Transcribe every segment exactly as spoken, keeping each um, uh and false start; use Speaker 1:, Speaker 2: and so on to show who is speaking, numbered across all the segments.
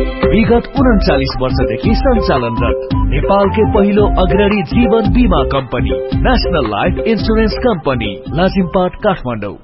Speaker 1: विगत उन्चालिस वर्षदेखि सञ्चालनरत नेपालकै पहिलो अग्रणी जीवन बीमा company national life insurance company Lazimpat Kathmandu.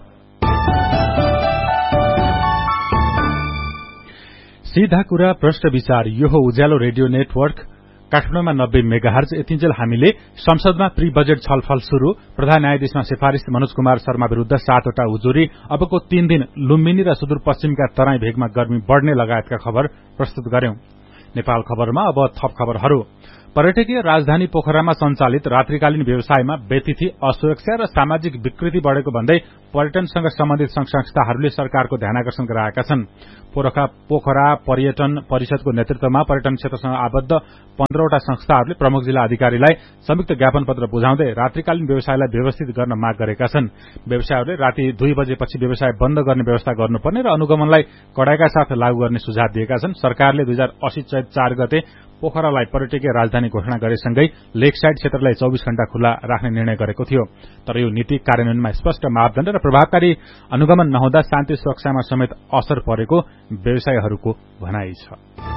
Speaker 2: सीधा कुरा प्रश्न विचार, यो हो उज्यालो रेडियो नेटवर्क काठमाडौँमा नब्बे मेगाहर्ज। यतिन्जेल हामीले संसदमा प्री बजेट छलफल शुरू, प्रधान न्यायाधीशमा सिफारिश मनोज कुमार शर्मा विरूद्ध सातवटा उजुरी, अबको तीन दिन लुम्बिनी र सुदूरपश्चिमका तराई भेगमा गर्मी बढ़ने लगायतका खबर प्रस्तुत गर्यौं। नेपाल खबरमा अब थप खबरहरू। पर्यटकीय राजधानी पोखरामा सञ्चालित रात्रिकालीन व्यवसायमा बेतिथि, असुरक्षा र सामाजिक विकृति बढ़ेको भन्दै पर्यटनसँग सम्बन्धित संघ संस्थाहरूले सरकारको ध्यानाकर्षण गराएका छन्। पोखरा पोखरा पर्यटन परिषदको नेतृत्वमा पर्यटन क्षेत्रसँग आबद्ध पन्ध्रवटा संस्थाहरूले प्रमुख जिल्ला अधिकारीलाई संयुक्त ज्ञापन पत्र बुझाउँदै रात्रिकालीन व्यवसायलाई व्यवस्थित गर्न माग गरेका छन्। व्यवसायहरूले राति दुई बजेपछि व्यवसाय बन्द गर्ने व्यवस्था गर्नुपर्ने र अनुगमनलाई कडाइका साथ लागू गर्ने सुझाव दिएका छन्। सरकारले दुई हजार अस्सी चैत चार गते पोखरालाई पर्यटकीय राजधानी घोषणा गरेसँगै लेक साइड क्षेत्रलाई चौबीस घण्टा खुल्ला राख्ने निर्णय गरेको थियो। तर यो नीति कार्यान्वयनमा स्पष्ट मापदण्ड र प्रभावकारी अनुगमन नहुँदा शान्ति सुरक्षामा समेत असर परेको व्यवसायीहरूको भनाइ छ।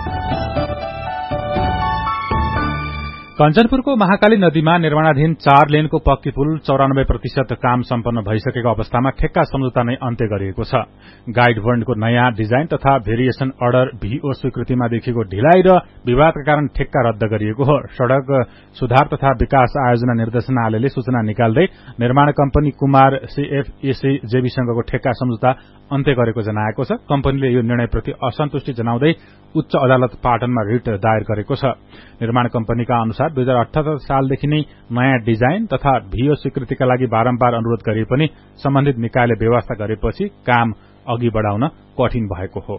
Speaker 2: कञ्चनपुरको महाकाली नदीमा निर्माणाधीन चार लेनको पक्की पुल चौरानब्बे प्रतिशत काम सम्पन्न भइसकेको अवस्थामा ठेक्का सम्झौता नै अन्त्य गरिएको छ। गाइड बन्डको नयाँ डिजाइन तथा भेरिएसन अर्डर भीओ स्वीकृतिमा देखिएको ढिलाइ र विवादका कारण ठेक्का रद्द गरिएको हो। सड़क सुधार तथा विकास आयोजना निर्देशनालयले सूचना निकाल्दै निर्माण कम्पनी कुमार सीएफएसी जेबीसँगको ठेक्का सम्झौता अन्त्य गरेको जनाएको छ। कम्पनीले यो निर्णयप्रति असन्तुष्टि जनाउँदै उच्च अदालत पाटनमा रिट दायर गरेको छ। निर्माण कम्पनीका अनुसार दुई हजार अठहत्तर सालदेखि नै नयाँ डिजाइन तथा भीओ स्वीकृतिका लागि बारम्बार अनुरोध गरे पनि सम्बन्धित निकायले व्यवस्था गरेपछि काम अघि बढ़ाउन कठिन भएको हो।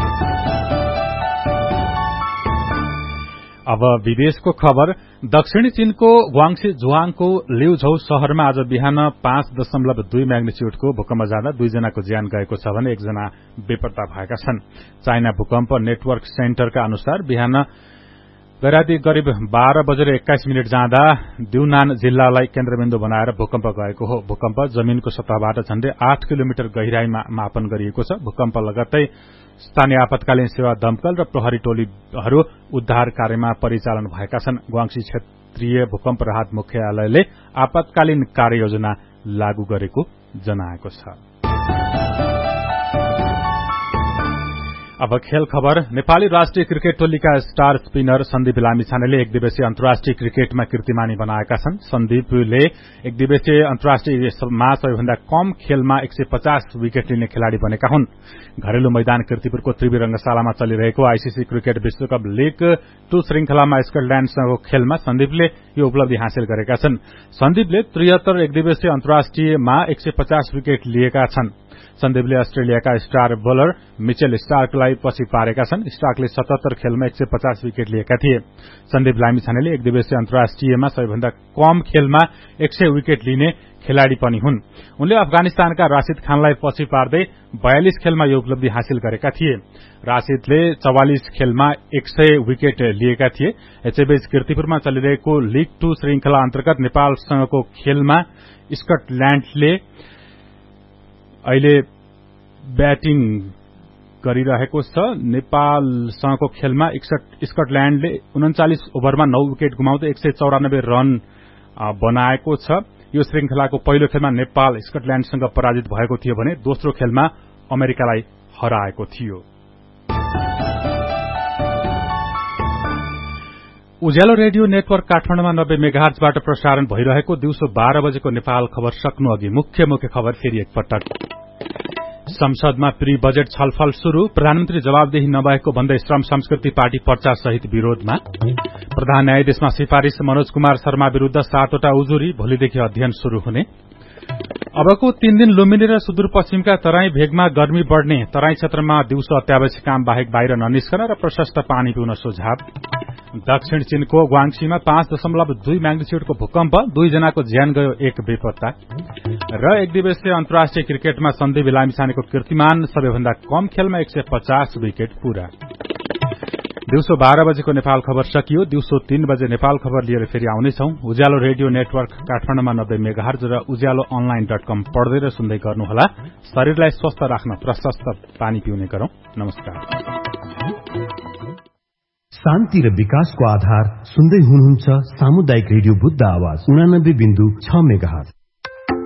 Speaker 2: अब विदेशको खबर। दक्षिणी चीनको ग्वाङसी जुआङको लिउझौ शहरमा आज बिहान पाँच दशमलव दुई म्याग्निच्युडको भूकम्प जाँदा दुईजनाको ज्यान गएको छ भने एकजना बेपत्ता भएका छन्। चाइना भूकम्प नेटवर्क सेन्टरका अनुसार बिहान गैराती करिब बाह्र बजेर एक्काइस मिनट जाँदा दिउनान जिल्लालाई केन्द्रबिन्दु बनाएर भूकम्प गएको हो। भूकम्प जमीनको सतहबाट झण्डै आठ किलोमिटर गहिराईमा मापन गरिएको छ। भूकम्प लगत्तै स्थानीय आपतकालीन सेवा दमकल र प्रहरी टोलीहरू उद्धार कार्यमा परिचालन भएका छन्। ग्वाङसी क्षेत्रीय भूकम्प राहत मुख्यालयले आपतकालीन कार्ययोजना लागू गरेको जनाएको छ। अब खेल खबर। नेपाली राष्ट्रिय क्रिकेट टोलीका स्टार स्पिनर सन्दीप लामिछानेले एक दिवसीय अन्तर्राष्ट्रिय क्रिकेटमा कीर्तिमानी बनाएका छन्। सन्दीपले एक दिवसीय अन्तर्राष्ट्रियमा सबैभन्दा कम खेलमा एक सय पचास विकेट लिने खेलाड़ी बनेका हुन्। घरेलु मैदान कीर्तिपुरको त्रिवी रंगशालामा चलिरहेको आईसीसी क्रिकेट विश्वकप लीग टू श्रृंखलामा स्कटल्याण्डसँगको खेलमा सन्दीपले यो उपलब्धि हासिल गरेका छन्। सन्दीपले त्रिहत्तर एक दिवसीय अन्तर्राष्ट्रियमा एक सय पचास विकेट लिएका छन्। सन्दीपले अस्ट्रेलियाका स्टार बोलर मिचेल स्टार्कलाई पछि पारेका छन्। स्टार्कले सतहत्तर खेलमा एक सय पचास विकेट लिएका थिए। सन्दीप लामिछानेले एक दिवसीय अन्तर्राष्ट्रियमा सबैभन्दा कम खेलमा एक सय विकेट लिने खेलाड़ी पनि हुन्। उनले अफगानिस्तानका राशिद खानलाई पछि पार्दै बयालिस खेलमा यो उपलब्धि हासिल गरेका थिए। राशिदले चौवालिस खेलमा एक सय विकेट लिएका थिए। यसैबीच कीर्तिपुरमा चलिरहेको लीग टू श्रृंखला अन्तर्गत नेपालसँगको खेलमा स्कटल्याण्डले अहिले ब्याटिङ गरिरहेको छ। नेपालसँगको खेलमा स्कटल्याण्डले उन्चालिस ओभरमा नौ विकेट गुमाउँदै एक सय चौरानब्बे रन बनाएको छ। यो श्रृंखलाको पहिलो खेलमा नेपाल स्कटल्याण्डसँग पराजित भएको थियो भने दोस्रो खेलमा अमेरिकालाई हराएको थियो। उज्यालो रेडियो नेटवर्क काठमाडौँमा नब्बे मेगाहर्जबाट प्रसारण भइरहेको दिउँसो बाह्र बजेको नेपाल खबर सक्नु अघि मुख्य मुख्य खबर फेरि एकपटक। संसदमा प्री बजेट छलफल शुरू, प्रधानमन्त्री जवाबदेही नभएको भन्दै श्रम संस्कृति पार्टी पर्चा सहित विरोधमा। प्रधान न्यायाधीशमा सिफारिश मनोज कुमार शर्मा विरूद्ध सातवटा उजुरी, भोलिदेखि अध्ययन शुरू हुने। अबको तीन दिन लुम्बिनी र सुदूरपश्चिमका तराई भेगमा गर्मी बढ़ने, तराई क्षेत्रमा दिउँसो अत्यावश्यक काम बाहेक बाहिर ननिस्कन र प्रशस्त पानी पिउन सुझाव। दक्षिण चीनको ग्वाङसीमा पाँच दशमलव दुई म्याग्निच्युडको भूकम्प, दुईजनाको ज्यान गयो, एक बेपत्ता। र एक दिवसीय अन्तर्राष्ट्रिय क्रिकेटमा सन्दीप लामिछानेको कीर्तिमान, सबैभन्दा कम खेलमा एक सय पचास विकेट पूरा। दिउँसो बाह्र बजेको नेपाल खबर सकियो। दिउँसो तीन बजे नेपाल खबर लिएर फेरि आउनेछौं। उज्यालो रेडियो नेटवर्क काठमाडौँमा नब्बे मेगाहर्ज र उज्यालो अनलाइन डट कम पढ्दै र सुन्दै गर्नुहोला। शरीरलाई स्वस्थ राख्न प्रशस्त पानी पिउने गरौं। नमस्कार।
Speaker 3: शान्ति र विकासको आधार सुन्दै हुनुहुन्छ सामुदायिक रेडियो बुद्ध आवाज उनानब्बे बिन्दु छ मेगाहर्ज।